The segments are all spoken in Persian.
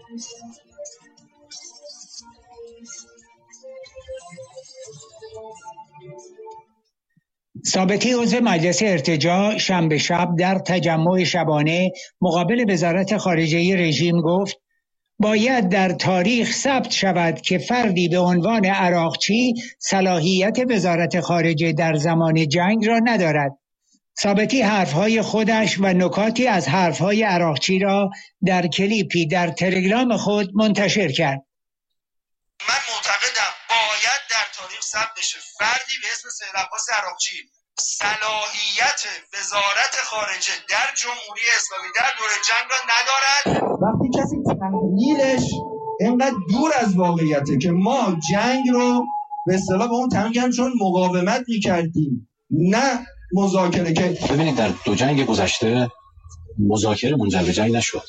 ثابتی عضو مجلس ارتجاع شنبه شب در تجمع شبانه مقابل وزارت خارجه رژیم گفت باید در تاریخ ثبت شود که فردی به عنوان عراقچی صلاحیت وزارت خارجه در زمان جنگ را ندارد. ثابتی حرفهای خودش و نکاتی از حرفهای عراقچی را در کلیپی در تلگرام خود منتشر کرد. من معتقدم باید در تاریخ ثبت بشه فردی به اسم سید عباس عراقچی صلاحیت وزارت خارجه در جمهوری اسلامی در دوره جنگ را ندارد. وقتی کسی تحلیلش اینقدر دور از واقعیته که ما جنگ رو به اصطلاح به اون تمام چون مقاومت می‌کردیم نه مذاکره. که ببینید در دو جنگ گذشته مذاکره منجر به جنگ نشد،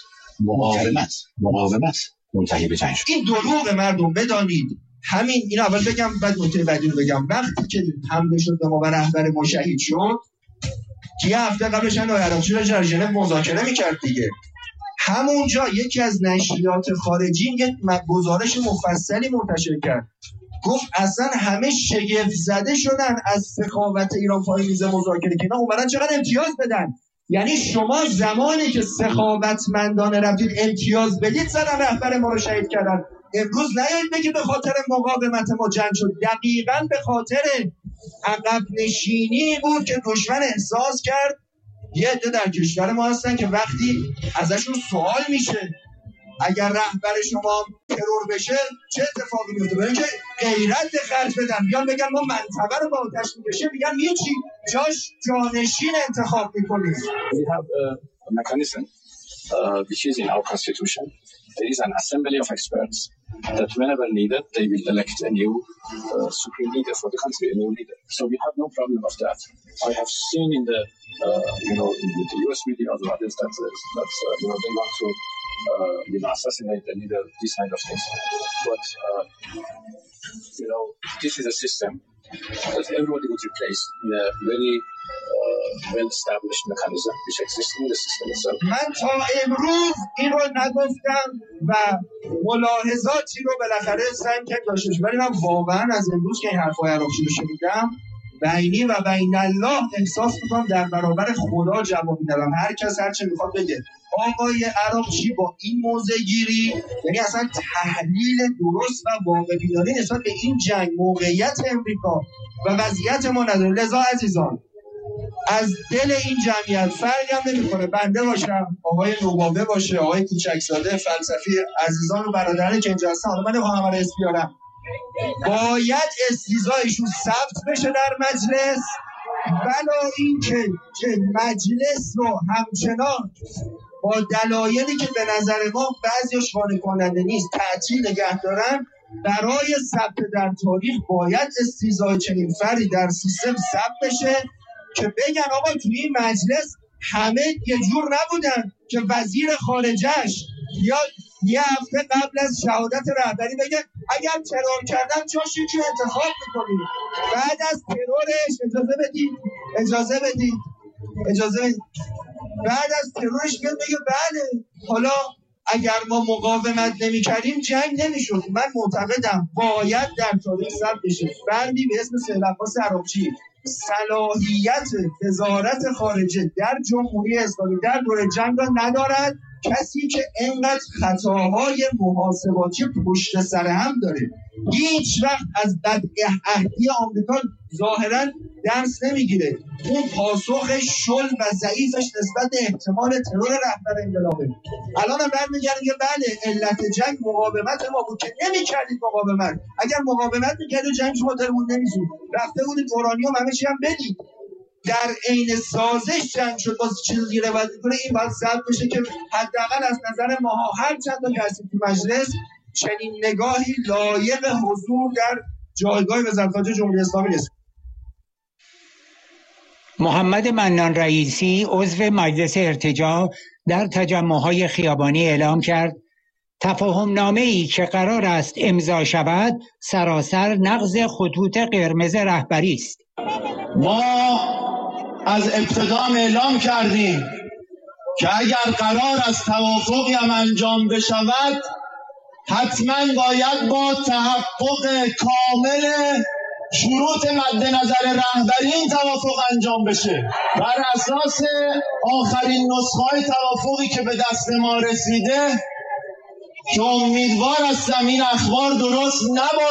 مقاومت منتهی به جنگ شد. این دروغ مردم بدانید. همین این اول بگم بعد نکته بعدی رو بگم. وقتی که حمله شد به ما و رهبر ما شهید شد یه هفته قبلش عراقچی رو در ژنو مذاکره می‌کرد دیگه. همونجا یکی از نشریات خارجی یک گزارش مفصلی منتشر کرد، گفت اصلا همه شگفت زده شدن از سخاوت ایران پای میز مذاکره که اینا اومدن چقدر امتیاز بدن. یعنی شما زمانی که سخاوتمندانه رفتید امتیاز بدید زدن رهبر ما رو شهید کردن. امروز نیایید بگید به خاطر مقاومت ما جنگ شد. دقیقاً به خاطر عقب نشینی بود که دشمن احساس کرد یه عده در کشور ما هستن که وقتی ازشون سوال میشه اگر رهبر شما ترور بشه چه اتفاقی میفته، برای اینکه غیرت خرج بدن بیان بگن ما منطقه رو با آتش میکشه، میگن میچی جاش جانشین انتخاب میکنیم. We have a mechanism which is in our constitution. There is an assembly of experts that whenever needed they will elect a new supreme leader for the country, a new leader. So we have no problem of that. I have seen in the in the US media or others that they want to assassinate the leader, these kind of things. But this is a system that everybody would replace in a very well-established mechanism which exists in the system itself. من تا امروز این رو نگفتم و ملاحظاتی رو بالاخره سعی کردم داشتش، ولی من واقعا از امروز که این حرفای عراقچی رو شنیدم بینی و بین الله احساس میکنم در برابر خدا جواب میدم. هر کس هر چه میخواد بگه. آقای عراقچی با این موضع گیری یعنی اصلا تحلیل درست و واقع بینانه نسبت به این جنگ، موقعیت امریکا و وضعیت ما نداره. لذا عزیزان از دل این جمعیت فرقی هم نمیکنه بنده باشم، آقای نوباوه باشه، آقای کوچکزاده فلسفی، عزیزان و برادران که اینجا هستن، حالا من نمیخوام همه رو اسم بیارم، باید استیضاحشون ثبت بشه در مجلس. ولی این که مجلس رو همچنان با دلایلی که به نظر ما بعضیش قانع کننده نیست تعطیل نگه دارن، برای ثبت در تاریخ باید استیضاح چنین فردی در سیستم ثبت بشه که بگن آقا توی این مجلس همه یه جور نبودن که وزیر خارجهش یا یه هفته قبل از شهادت رهبری بگه اگر ترور کردن جاش یکی انتخاب میکنیم. بعد از ترورش اجازه بدید بعد از ترورش بیاد بگه بله حالا اگر ما مقاومت نمی کردیم جنگ نمی شد. من معتقدم باید در تاریخ ثبت بشه فردی به اسم سید عباس عراقچی صلاحیت وزارت خارجه در جمهوری اسلامی در دوره جنگ را ندارد. کسی که اینقدر خطاهای محاسباتی پشت سر هم داره هیچ وقت از بدعهدی آمریکا ظاهراً درس نمیگیره. اون پاسخ شل و ضعیفش نسبت احتمال ترور رهبر انقلابه. الان هم برمیگردن که بله علت جنگ مقاومت ما بود که نمیکردید مقاومت. اگر مقاومت میکردید جنگ شما دلمون نمیسود، رفته بودید اورانیوم همه چی هم بدید. در عین سازش جنگ شد باز چیزی روایت میکنه. این باید ثبت بشه که حداقل از نظر ماها هر چند تا کسی تو مجلس چنین نگاهی لایق حضور در جایگاه وزارت خارجه جمهوری اسلامی نیست. محمد منان رئیسی عضو مجلس ارتجاع در تجمع‌های خیابانی اعلام کرد تفاهم‌نامه‌ای که قرار است امضا شود سراسر نقض خطوط قرمز رهبری است. ما از ابتدا اعلام کردیم که اگر قرار است توافقی هم انجام بشود حتما باید با تحقق کامل شروط مد نظر رهبری این توافق انجام بشه. بر اساس آخرین نسخه‌های توافقی که به دست ما رسیده که امیدوار هستم این اخبار درست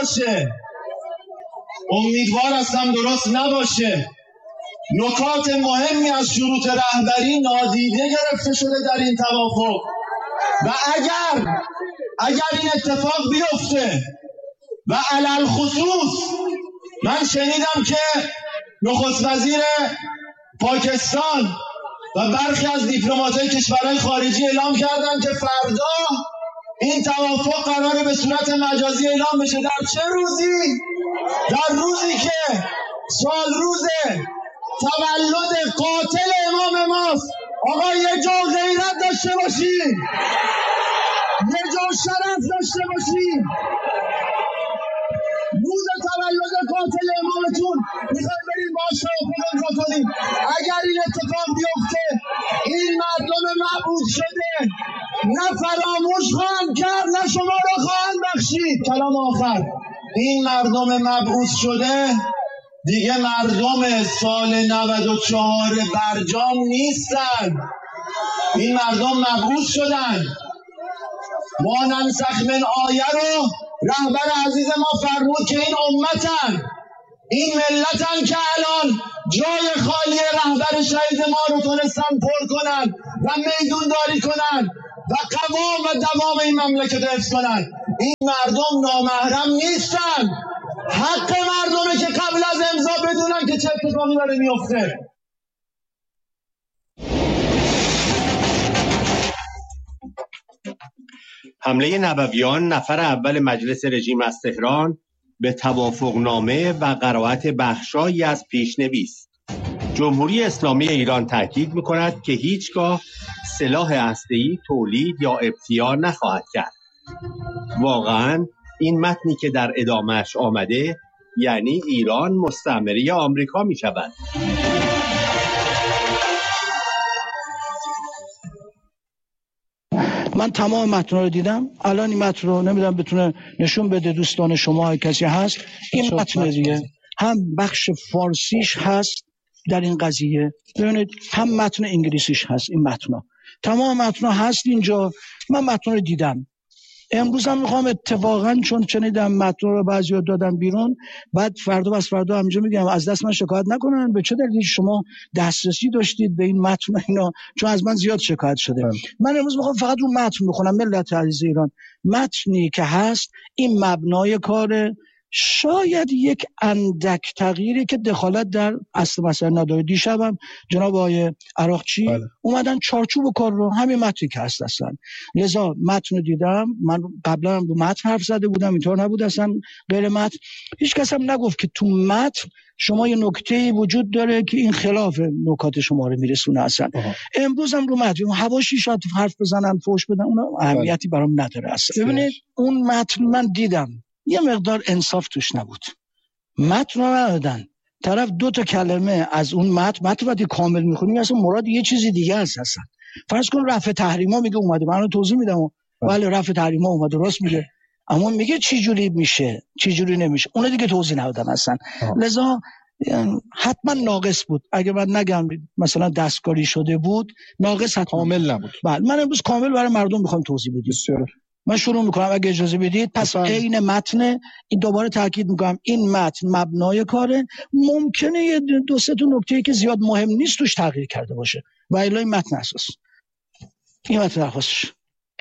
نباشه، نکات مهمی از شروط رهبری نادیده گرفته شده در این توافق و اگر این اتفاق بیفته و علل خصوص من شنیدم که نخست وزیر پاکستان و برخی از دیپلمات‌های کشورهای خارجی اعلام کردن که فردا این توافق قراره به صورت مجازی اعلام بشه. در چه روزی؟ در روزی که سال روز تولد قاتل امام ماست. آقا یه جو غیرت داشته باشین، یه جو شرف داشته باشین. روز تولد قاتل امامتون میخوایم بریم باشه و پلان کنیم. اگر این اتفاق بیفته این مردم مبعوث شده نه فراموش خواهند کرد نه شما را خواهند بخشید. کلام آخر، این مردم مبعوث شده دیگه مردم سال 94 برجام نیستن. این مردم مبعوث شدن. ما ننسخ من آیه رو رهبر عزیز ما فرمود که این امتن، این ملتن که الان جای خالی رهبر شهید ما رو تونستن پر کنن و میدون داری کنن و قوام و دوام این مملکت حفظ کنن. این مردم نامحرم نیستن. حق مردمه که قبل از امضا بدونن که چه اتفاقی داره میفته. حمله نبویان نفر اول مجلس رژیم از تهران به توافقنامه و قرائت بخشایی از پیش‌نویس. جمهوری اسلامی ایران تاکید می‌کند که هیچگاه سلاح هسته‌ای تولید یا ابتیاع نخواهد کرد. واقعاً این متنی که در ادامهش آمده یعنی ایران مستعمره آمریکا می‌شود. من تمام متن رو دیدم. الان این متن رو نمیدونم بتونه نشون بده دوستان شما کسی هست. این متن دیگه هم بخش فارسیش هست در این قضیه، ببینید هم متن انگلیسیش هست. این متن تمام متن هست اینجا. من متن رو دیدم. امروز هم میخوام اتفاقا چون شنیدم متن رو بعضیا دادن بیرون، بعد فردا بس فردا همینجا میگم از دست من شکایت نکنن. به چه دلیل شما دسترسی داشتید به این متن اینا؟ چون از من زیاد شکایت شده. من امروز میخوام فقط رو متن بخونم. ملت عزیز ایران، متنی که هست این مبنای کار، شاید یک اندک تغییری که دخالت در اصل مسئله نداره. دیشبم جناب آقای عراقچی اومدن چارچوب کار رو همین متنی که هست اصلا. لذا متن رو دیدم. من قبلا هم رو متن حرف زده بودم، اینطور نبود اصلا غیر متن. هیچ کس هم نگفت که تو متن شما یه نکته‌ای وجود داره که این خلاف نکات شما رو میرسونه اصلا. امروز هم رو متن حواشی شاید حرف بزنن فوش بدن، اون اهمیتی برام نداره اصلا. ببینید اون متن من دیدم یه مقدار انصاف توش نبود. متن رو ندادن. طرف دو تا کلمه از اون متن وقتی کامل میخونی اصلا مراد یه چیزی دیگه است اصلا. فرض کن رفع تحریما میگه اومده، من توضیح میدم ولی رفع تحریما اومده راست میگه، اما میگه چی جوری میشه چی جوری نمیشه، اون دیگه توضیح ندادن اصلا. لذا حتما ناقص بود. اگه من نگم مثلا دستکاری شده بود، ناقص حتما کامل نبود. بله من امروز کامل برای مردم میخوام توضیح بدم. من شروع میکنم اگه اجازه بدید. پس عین متن، این دوباره تاکید میکنم این متن مبنای کاره. ممکنه یه دو سه تا نکته‌ای که زیاد مهم نیست توش تغییر کرده باشه و الا این متن اساس. این متن درخواستش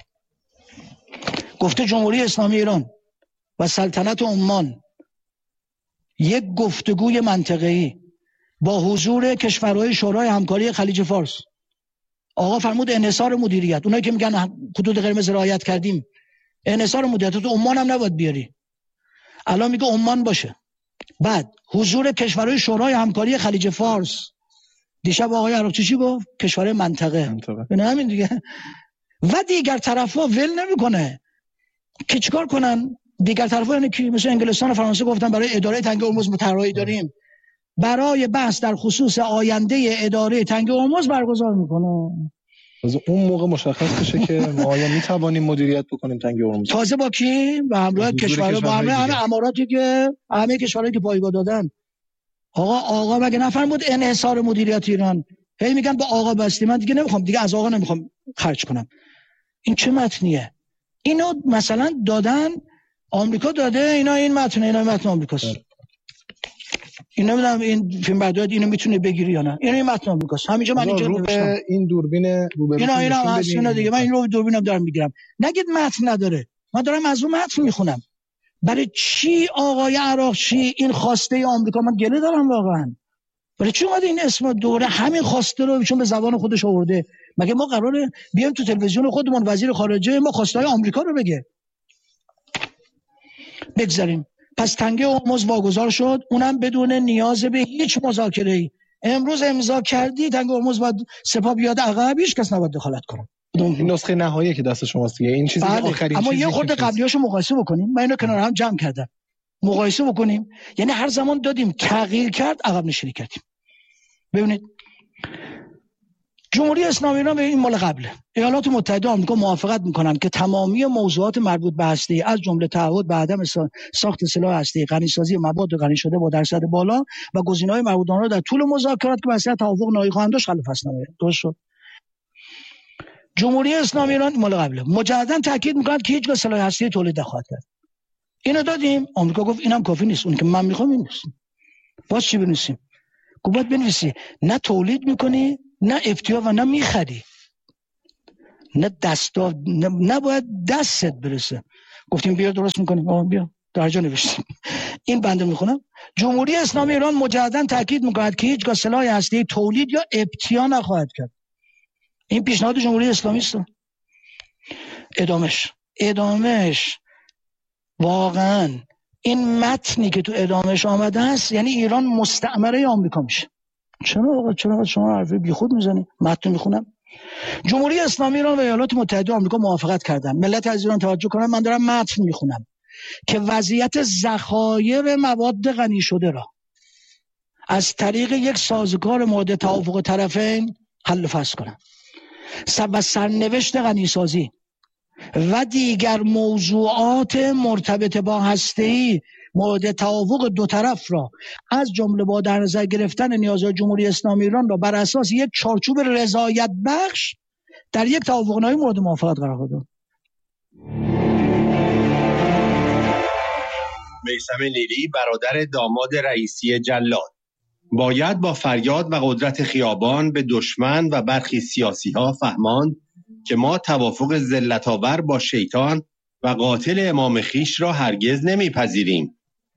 گفته جمهوری اسلامی ایران و سلطنت عمان یک گفتگوی منطقه‌ای با حضور کشورهای شورای همکاری خلیج فارس. آقا فرمود انحصار مدیریت. اونایی که میگن خطوط قرمز رعایت کردیم، انحصار مدیریت تو عمان هم نباید بیاری. الان میگه عمان باشه. بعد حضور کشورهای شورای همکاری خلیج فارس. دیشب آقای عراقچی چی گفت؟ کشورهای منطقه. نه همین دیگه. و دیگر طرفا ول نمیکنه که چیکار کنن؟ دیگر طرفا یعنی کی؟ مثل انگلستان و فرانسه گفتن برای اداره تنگه هرمز طراحی داریم. برای بحث در خصوص آینده اداره تنگه هرمز برگزار میکنه. اون موقع مشخص بشه که ما آیا میتوانیم مدیریت بکنیم تنگه هرمز. تازه با کی؟ به همراه کشورها، با همه اماراتی که همه کشورهایی که پایگاه دادن. آقا مگه نفرمود انحصار مدیریت ایران؟ هی میگن با آقا بستی. من دیگه نمیخوام، دیگه از آقا نمیخوام خرج کنم. این چه متنیه؟ اینو مثلا دادن آمریکا داده، این متن آمریکاست. این نمیدونم این فیلم برداری اینو میتونه بگیری یا نه. این متن آمریکاست. همینجا من اینجا نوشتم. این دوربین اینا هست دیگه. من این رو دوربینم دارم میگیرم. نگید متن نداره. من دارم از اون متن میخونم. برای چی آقای عراقچی این خواسته آمریکا؟ من گله دارم واقعا. برای چی اومده این اسم دوره همین خواسته رو چون به زبان خودش آورده؟ مگه ما قراره بیایم تو تلویزیون خودمون وزیر خارجه ما خواستهای آمریکا رو بگه؟ بگذاریم. پس تنگه هرمز واگذار شد، اونم بدون نیاز به هیچ مذاکره‌ای. امروز امضا کردی تنگه هرمز باید سپاه بیاد عقب، هیچ کس نباید دخالت کنه. این نسخه نهایی که دست شماست دیگه. این چیزی بله. آخرین اما چیزی یه خورده قبلیاشو مقایسه بکنیم. من اینو کنار هم جمع کردم. مقایسه بکنیم. یعنی هر زمان دادیم تغییر کرد، عقب نشینی کردیم. ببینید جمهوری اسلامی ایران به این مال قبله. ایالات متحده آمریکا موافقت میکنن که تمامی موضوعات مربوط به هسته‌ای از جمله تعهد به عدم ساخت سلاح هسته‌ای، غنیسازی مواد غنی شده با درصد بالا و گزینه‌های مربوط به آن را در طول مذاکرات که بحث توافق نهایی خواهند داشت خلق فصل نماید. درست شد. جمهوری اسلامی ایران مال قبله مجددا تاکید میکنند که هیچ سلاح هسته‌ای تولید نخواهد کرد. اینو دادیم، آمریکا گفت اینم کافی نیست، اون که من میخوام این نیست. باز چی بنویسیم؟ گفت بنویسی نه تولید میکنی، نه ابتیا و نه میخری، نه دستا، نه باید دستت برسه. گفتیم بیا درست میکنیم. بیا در جا نوشتیم. این بنده میخونم. جمهوری اسلامی ایران مجددا تاکید میکند که هیچگاه سلاح هسته‌ای تولید یا ابتیا نخواهد کرد. این پیشنهاد جمهوری اسلامی است. ادامش واقعا این متنی که تو ادامش آمده است یعنی ایران مستعمره آمریکا میشه. چرا شما حرفی بیخود میزنی؟ متن میخونم. جمهوری اسلامی ایران و ایالات متحده آمریکا موافقت کردن. ملت از ایران توجه کنن، من دارم متن میخونم، که وضعیت ذخایر مواد غنی شده را از طریق یک سازوکار مورد توافق طرفین حل و فصل کنن و سرنوشت غنیسازی و دیگر موضوعات مرتبط با هسته‌ای مورد توافق دو طرف را از جمله با در نظر گرفتن نیازهای جمهوری اسلامی ایران را بر اساس یک چارچوب رضایت بخش در یک توافقنامه مورد موافقت قرار داد. میثم نیلی برادر داماد رئیسی جلاد باید با فریاد و قدرت خیابان به دشمن و برخی سیاسی‌ها فهماند که ما توافق ذلت‌آور با شیطان و قاتل امام خویش را هرگز نمیپذیریم.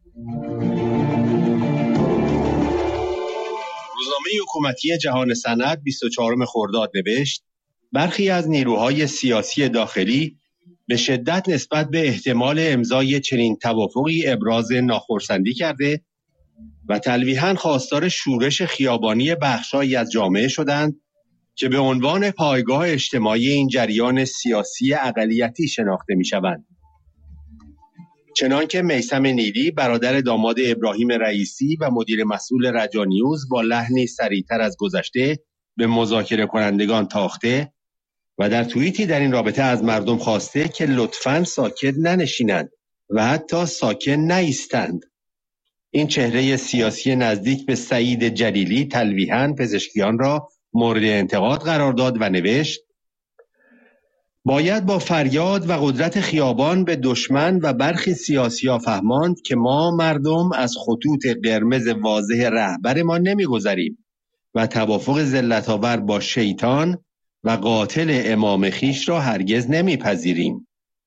روزنامه حکومتی جهان سند 24 خرداد نوشت برخی از نیروهای سیاسی داخلی به شدت نسبت به احتمال امضای چنین توافقی ابراز ناخرسندی کرده و تلویحاً خواستار شورش خیابانی بخشایی از جامعه شدند که به عنوان پایگاه اجتماعی این جریان سیاسی اقلیتی شناخته می‌شوند. چنانکه میثم نیلی برادر داماد ابراهیم رئیسی و مدیر مسئول رجا نیوز با لحنی سریعتر از گذشته به مذاکره کنندگان تاخته و در توییتی در این رابطه از مردم خواسته که لطفاً ساکت ننشینند و حتی ساکت نایستند. این چهره سیاسی نزدیک به سعید جلیلی تلویحاً پزشکیان را مورد انتقاد قرار داد و نوشت باید با فریاد و قدرت خیابان به دشمن و برخی سیاسی‌ها فهماند که ما مردم از خطوط قرمز واضح رهبرمان نمی‌گذریم و توافق ذلت‌آور با شیطان و قاتل امام خویش را هرگز نمی‌پذیریم.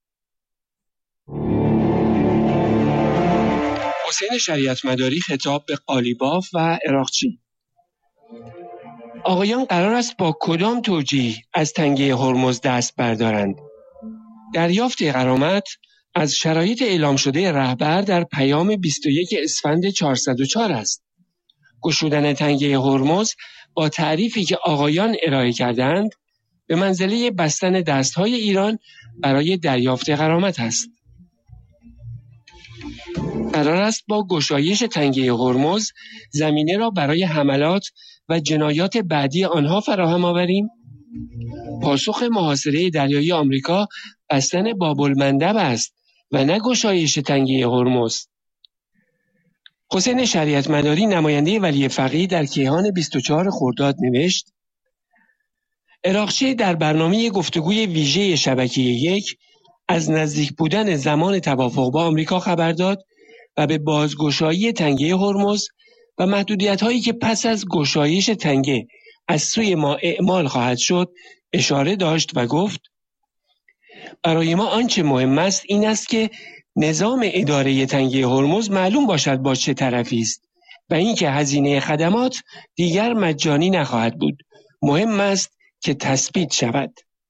حسین شریعت مداری خطاب به قالیباف و عراقچی: آقایان قرار است با کدام توجیه از تنگه هرمز دست بردارند؟ دریافت غرامت از شرایط اعلام شده رهبر در پیام 21 اسفند 404 است. گشودن تنگه هرمز با تعریفی که آقایان ارائه کردند به منزله بستن دستهای ایران برای دریافت غرامت است. قرار است با گشایش تنگه هرمز زمینه را برای حملات و جنایات بعدی آنها فراهم آوریم. پاسخ محاصره دریایی آمریکا بستن باب المندب است و نه گشایش تنگه هرمز. حسین شریعت مداری نماینده ولی فقیه در کیهان 24 خرداد نوشت: اراقچی در برنامه گفتگوی ویژه شبکه 1 از نزدیک بودن زمان توافق با آمریکا خبر داد و به بازگشایی تنگه هرمز و محدودیت‌هایی که پس از گشایش تنگه از سوی ما اعمال خواهد شد اشاره داشت و گفت: برای ما آنچه مهم است این است که نظام اداره تنگه هرمز معلوم باشد با چه طرفی است و اینکه هزینه خدمات دیگر مجانی نخواهد بود. مهم است که تثبیت شود.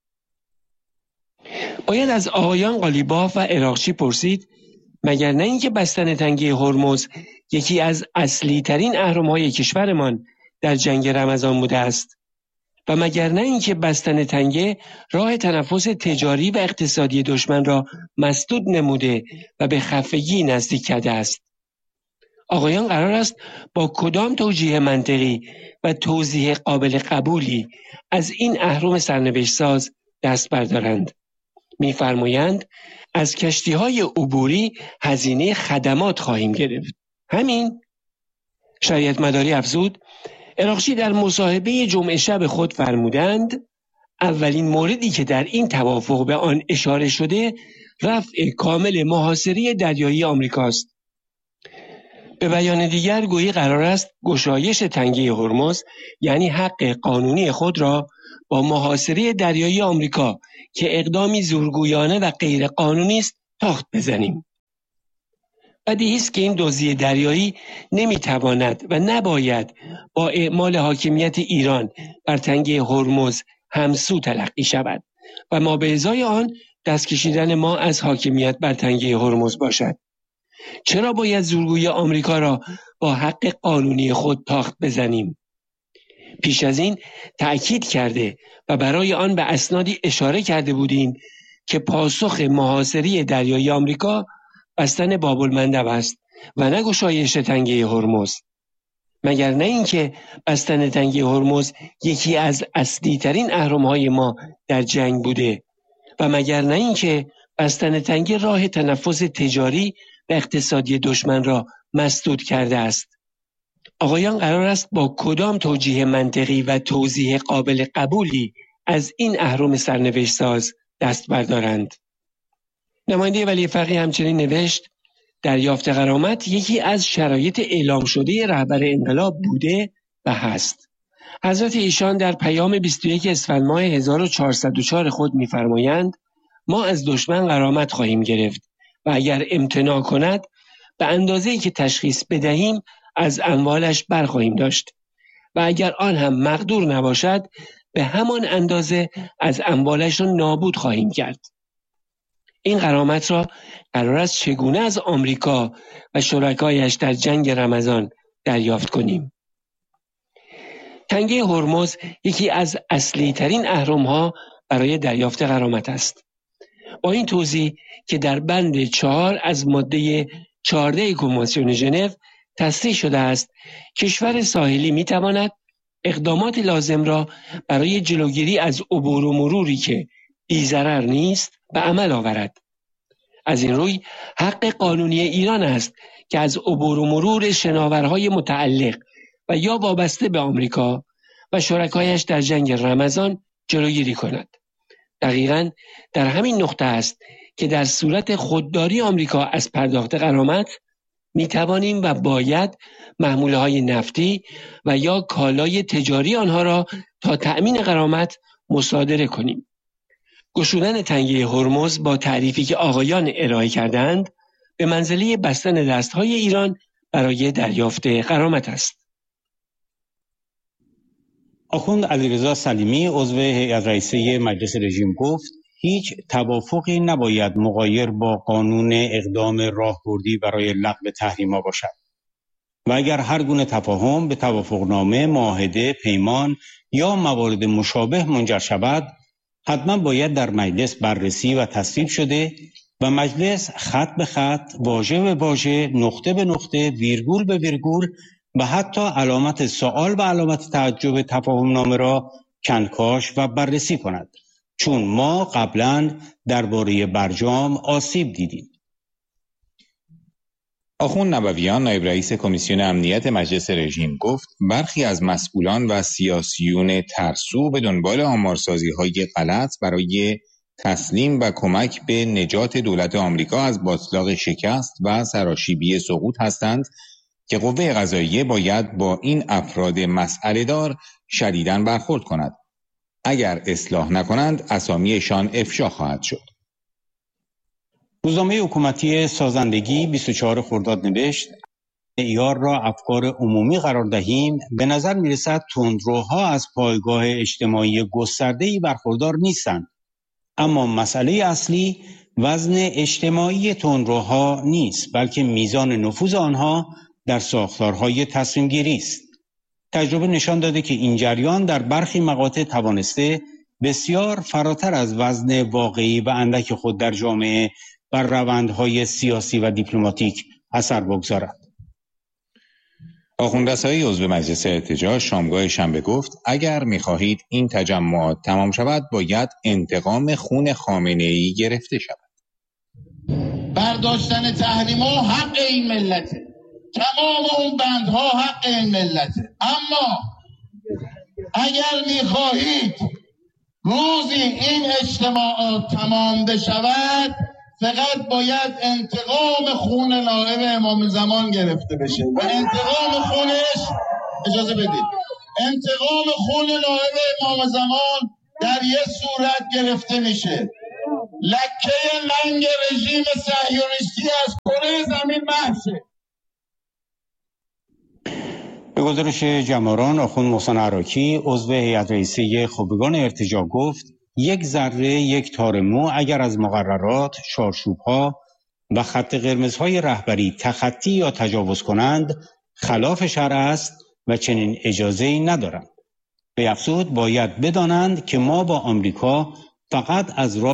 باید از آقایان قالیباف و اراقچی پرسید مگر نه اینکه بستن تنگه هرمز یکی از اصلی ترین اهرم‌های کشورمان در جنگ رمضان بوده است و مگر نه اینکه بستن تنگه راه تنفس تجاری و اقتصادی دشمن را مسدود نموده و به خفگی نزدیک کرده است. آقایان قرار است با کدام توجیه منطقی و توضیح قابل قبولی از این اهرم سرنوشت ساز دست بردارند؟ می‌فرمایند از کشتی‌های عبوری هزینه خدمات خواهیم گرفت. همین؟ شریعت مداری افزود: اراقچی در مصاحبه جمعه شب خود فرمودند اولین موردی که در این توافق به آن اشاره شده رفع کامل محاصره دریایی آمریکاست. به بیان دیگر گویی قرار است گشایش تنگه هرمز یعنی حق قانونی خود را با محاصره دریایی آمریکا که اقدامی زورگویانه و غیر قانونی است تاخت بزنیم. بدیهی است که این دزدی دریایی نمیتواند و نباید با اعمال حاکمیت ایران بر تنگه هرمز همسو تلقی شود و ما به ازای آن دست کشیدن ما از حاکمیت بر تنگه هرمز باشد. چرا باید زورگویی آمریکا را با حق قانونی خود تاخت بزنیم؟ پیش از این تأکید کرده و برای آن به اسنادی اشاره کرده بودیم که پاسخ محاصره دریایی آمریکا بستن باب المندب است و نه گشایش تنگه هرمز. مگر نه اینکه بستن تنگه هرمز یکی از اصلی ترین اهرم‌های ما در جنگ بوده و مگر نه اینکه بستن تنگه راه تنفس تجاری و اقتصادی دشمن را مسدود کرده است. آقایان قرار است با کدام توجیه منطقی و توضیح قابل قبولی از این اهرم سرنوشت ساز دست بردارند؟ نماینده ولی فقیه همچنین نوشت: دریافت غرامت یکی از شرایط اعلام شده رهبر انقلاب بوده و هست. حضرت ایشان در پیام 21 اسفند ماه 1404 خود می‌فرمایند ما از دشمن غرامت خواهیم گرفت و اگر امتناع کند به اندازه‌ای که تشخیص بدهیم از اموالش برخواهیم داشت و اگر آن هم مقدور نباشد به همان اندازه از اموالش را نابود خواهیم کرد. این غرامت را قرار است چگونه از آمریکا و شرکایش در جنگ رمضان دریافت کنیم؟ تنگه هرمز یکی از اصلی ترین اهرم‌ها برای دریافت غرامت است. با این توضیح که در بند 4 از ماده 14 کنوانسیون ژنو تصریح شده است کشور ساحلی می‌تواند اقدامات لازم را برای جلوگیری از عبور و مروری که بی‌ضرر نیست به عمل آورد. از این روی حق قانونی ایران است که از عبور و مرور شناورهای متعلق و یا وابسته به آمریکا و شرکایش در جنگ رمضان جلوگیری کند. دقیقاً در همین نقطه است که در صورت خودداری آمریکا از پرداخت غرامت می توانیم و باید محموله‌های نفتی و یا کالای تجاری آنها را تا تأمین غرامت مصادره کنیم. گشودن تنگه هرمز با تعریفی که آقایان ارائه کردند به منزله بستن دستهای ایران برای دریافت غرامت است. آخوند علیرضا سلیمی عضو هیئت رئیسه مجلس رژیم گفت هیچ توافقی نباید مغایر با قانون اقدام راهبردی برای لغو تحریم‌ها باشد و اگر هر گونه تفاهم به توافقنامه، معاهده، پیمان یا موارد مشابه منجر شود حتما باید در مجلس بررسی و تصویب شده و مجلس خط به خط، واژه به واژه، نقطه به نقطه، ویرگول به ویرگول و حتی علامت سوال و علامت تعجب تفاهم نامه را کنکاش و بررسی کند. چون ما قبلا درباره برجام آسیب دیدیم. آخوند نبویان نایب رئیس کمیسیون امنیت مجلس رژیم گفت برخی از مسئولان و سیاسیون ترسو به دنبال آمارسازی‌های غلط برای تسلیم و کمک به نجات دولت آمریکا از باتلاق شکست و سراشیبی سقوط هستند که قوه قضاییه باید با این افراد مسئله‌دار شدیداً برخورد کند. اگر اصلاح نکنند اسامیشان افشا خواهد شد. روزنامه حکومتی سازندگی 24 خرداد نوشت معیار را افکار عمومی قرار دهیم، به نظر میرسد تندروها از پایگاه اجتماعی گسترده‌ای برخوردار نیستند. اما مسئله اصلی وزن اجتماعی تندروها نیست، بلکه میزان نفوذ آنها در ساختارهای تصمیم گیری است. تجربه نشان داده که این جریان در برخی مقاطع توانسته بسیار فراتر از وزن واقعی و اندک خود در جامعه بر روندهای سیاسی و دیپلماتیک اثر بگذارد. آخوند رسایی عضو مجلس ارتجاع شامگاه شنبه گفت اگر می‌خواهید این تجمعات تمام شود باید انتقام خون خامنه‌ای گرفته شود. برداشتن تحریم‌ها حق این ملته، تمام اون بندها حق این ملته، اما اگر می‌خواهید روزی این اجتماعات تمام بشود فقط باید انتقام خون نائب امام زمان گرفته بشه و انتقام خونش، اجازه بدید، انتقام خون نائب امام زمان در یه صورت گرفته میشه، لکه لنگ رژیم صهیونیستی از کره زمین محو شه. به گزارش جماران، آخوند محسن عراقی عضو هیئت رئیسه خبرگان ارتجاع گفت یک ذره یک تار مو اگر از مقررات، چارچوب‌ها و خط قرمزهای رهبری تخطی یا تجاوز کنند خلاف شرع است و چنین اجازه‌ای ندارند. به افزود باید بدانند که ما با آمریکا فقط از راه